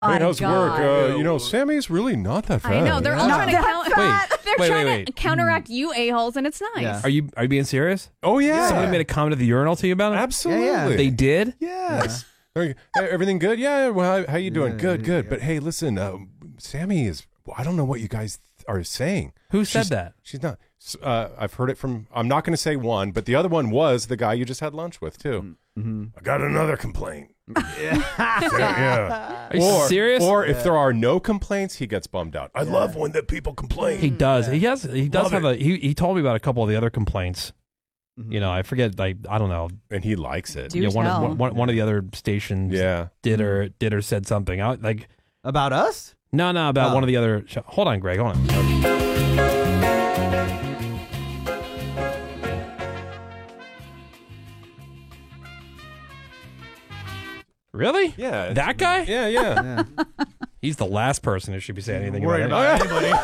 Hey, how's God. work? Sammy's really not that fat. I know they're all Not trying to that they're trying to counteract you a-holes, and it's nice. Yeah. Are you being serious? Oh, yeah. Somebody made a comment at the urinal to you about it? Absolutely. Yeah, yeah. They did? Yes. Hey, everything good? Yeah. Well, how you doing? Good. But hey, listen, Sammy is. I don't know what you guys are saying. Who said that? She's not. I've heard it from. I'm not going to say one, but the other one was the guy you just had lunch with too. Mm-hmm. I got another complaint. Yeah. Are you serious? Or if there are no complaints, he gets bummed out. I love when the people complain. He does. He does Love have it. he told me about a couple of the other complaints. I forget. I don't know. And he likes it. Do One tell. of the other stations. Yeah. Did or said something. About us? No, about Oh. one of the other. Hold on, Greg. Hold on. Really? Yeah. That guy? Yeah. Yeah. He's the last person who should be saying anything Worried about about it. anybody.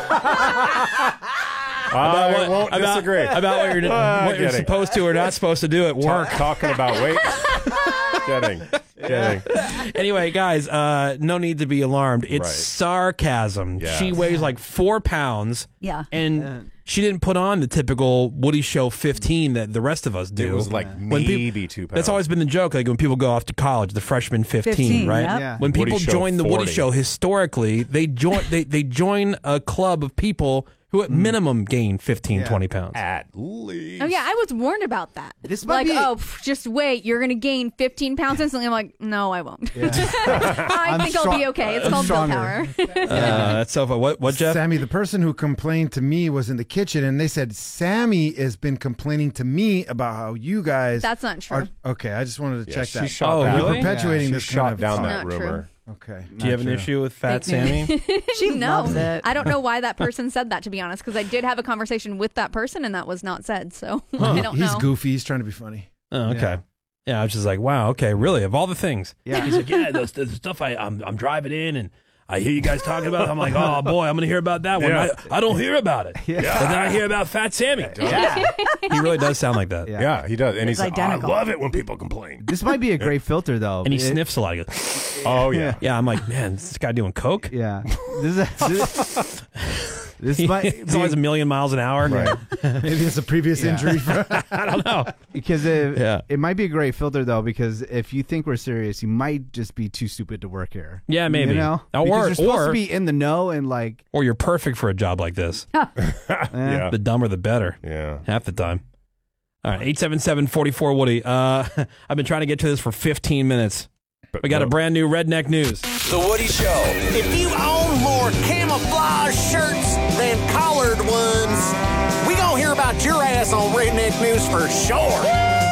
I won't disagree. About what you're Kidding. supposed to or not supposed to do at work. Talking about weight. Kidding. Anyway, guys, no need to be alarmed. It's Right. sarcasm. Yes. She weighs like 4 pounds. Yeah. And she didn't put on the typical Woody Show 15 that the rest of us do. It was like When maybe 2 pounds. That's always been the joke. Like when people go off to college, the freshman 15, 15, right? yep. Yeah. When people Woody Show join the Woody 40. Show, historically, they join a club of people who at minimum gain 15, 20 pounds. At least. Oh yeah, I was warned about that. This might like, be- just wait, you're gonna gain 15 pounds instantly. I'm like, no, I won't. I I'm think I'll strong- be okay. It's I'm called stronger. willpower. That's so fun. What, Jeff? Sammy, the person who complained to me was in the kitchen, and they said Sammy has been complaining to me about how you guys. That's not true. Okay, I just wanted to check She that. shot Oh, that. really? You're perpetuating She this shot kind of down talk. that Not true. rumor. Okay, Do you have an issue with Fat Sammy? She No, loves it. I don't know why that person said that, to be honest, because I did have a conversation with that person and that was not said. So I don't He's know. goofy. He's trying to be funny. Oh, okay. Yeah, I was just like, wow, okay, really? Of all the things. Yeah. He's like, yeah, the stuff I'm driving in and I hear you guys talking about it. I'm like, oh, boy, I'm going to hear about that one. Yeah. I don't hear about it. Yeah. But then I hear about Fat Sammy. Yeah. He really does sound like that. Yeah. Yeah, he does. And he's like, identical. I love it when people complain. This might be a great filter, though. And he sniffs a lot. He goes, Oh, yeah. yeah, I'm like, man, is this guy doing coke? Yeah. This might It's always a million miles an hour. Right. Maybe it's a previous injury. I don't know. because Yeah. it might be a great filter, though, because if you think we're serious, you might just be too stupid to work here. Yeah, maybe. You know? Or- Because you're supposed or- to be in the know and like, Or you're perfect for a job like this. Yeah. The dumber, the better. Yeah. Half the time. All right, 877-44-WOODY. I've been trying to get to this for 15 minutes. But We got a no. brand new Redneck News. The Woody Show. If you own more camouflage shirts than collared ones, we gonna hear about your ass on Redneck News for sure. All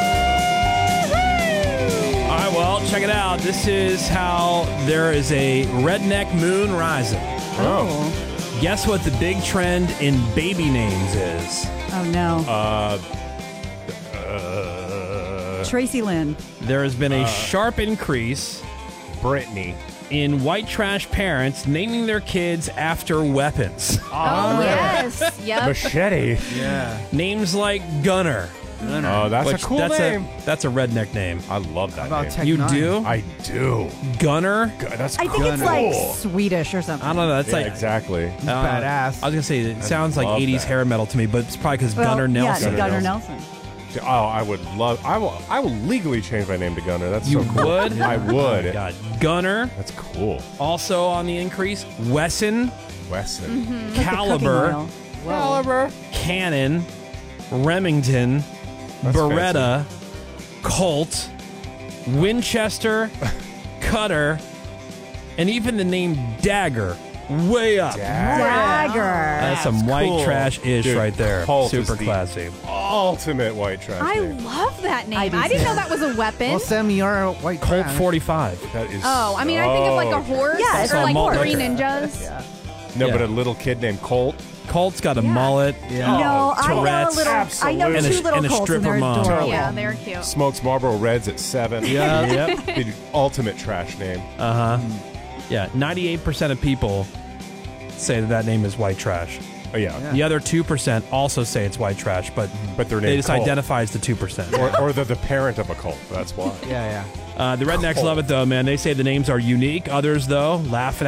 right, well, check it out. This is how there is a redneck moon rising. Oh. Guess what the big trend in baby names is? Oh, no. Tracy Lynn. There has been a sharp increase Brittany. in white trash parents naming their kids after weapons. Oh, yes. Yep. Machete. yeah. Names like Gunner. Oh, that's which a cool that's name. That's a redneck name. I love that About name. Tech You Nine. do? I do. Gunner? That's I cool. think it's like Swedish or something. I don't know. That's Yeah, like exactly. Badass. I was gonna say it sounds like love 80s that. hair metal to me, but it's probably because Well, Gunnar Nelson. Yeah, Gunnar Nelson. Oh, I would love. I will legally change my name to Gunner. That's You so cool. would? I would. Oh my God, Gunner. That's cool. Also on the increase, Wesson, Wesson. Like the Caliber, cooking oil. Caliber. Cannon, Remington, That's Beretta, Colt, Winchester, Cutter, and even the name Dagger. Way up. Dagger. That's some white cool. trash-ish Dude, right there. Colt is Super the classy. Ultimate white trash I name. love that name. I do I didn't too. know that was a weapon. Well, Sam, you're a white Colt trash. 45. That is. Oh, I mean, I think of like a so horse Yeah, it's or a like mullet. Three Ninjas. No, Yeah. but a little kid named Colt. Colt's got a mullet. Yeah. No, I know a Tourette's. little. I know Absolutely. two And a little Colts, stripper and they're mom. adorable. Yeah, they're cute. Smokes Marlboro Reds at 7. Yeah, yep. Dude, ultimate trash name. Yeah, 98% of people say that name is white trash. Oh, yeah. The other 2% also say it's white trash, but But they're they named just cult. identify as the 2%. Or they're the parent of a cult. That's why. Yeah. The rednecks love it, though, man. They say the names are unique. Others, though, laugh